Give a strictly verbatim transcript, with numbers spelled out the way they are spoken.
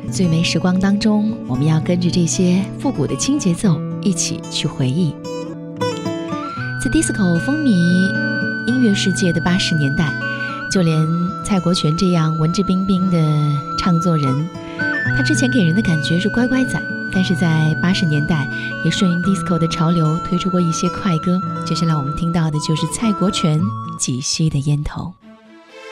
最美时光当中，我们要跟着这些复古的轻节奏一起去回忆。在 disco 风靡音乐世界的八十年代，就连蔡国权这样文质彬彬的唱作人，他之前给人的感觉是乖乖仔，但是在八十年代也顺应 disco 的潮流推出过一些快歌。接下来我们听到的就是蔡国权《几息的烟头》。